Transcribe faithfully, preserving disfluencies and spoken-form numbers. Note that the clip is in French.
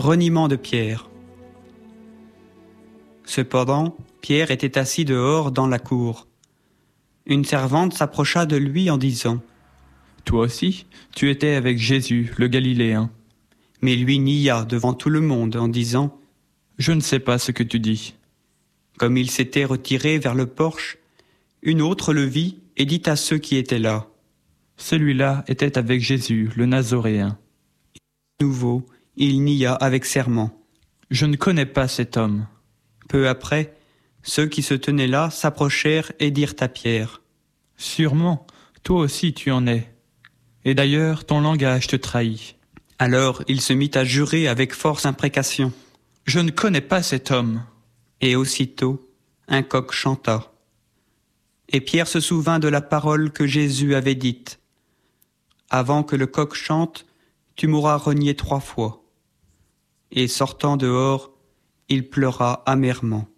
Reniement de Pierre. Cependant, Pierre était assis dehors dans la cour. Une servante s'approcha de lui en disant : « Toi aussi, tu étais avec Jésus, le Galiléen. » Mais lui nia devant tout le monde en disant : « Je ne sais pas ce que tu dis. » Comme il s'était retiré vers le porche, une autre le vit et dit à ceux qui étaient là : « Celui-là était avec Jésus, le Nazoréen. » De nouveau, il nia avec serment : « Je ne connais pas cet homme. » Peu après, ceux qui se tenaient là s'approchèrent et dirent à Pierre : « Sûrement, toi aussi tu en es. Et d'ailleurs, ton langage te trahit. » Alors il se mit à jurer avec force imprécation : « Je ne connais pas cet homme. » Et aussitôt, un coq chanta. Et Pierre se souvint de la parole que Jésus avait dite : « Avant que le coq chante, tu m'auras renié trois fois. » Et sortant dehors, il pleura amèrement.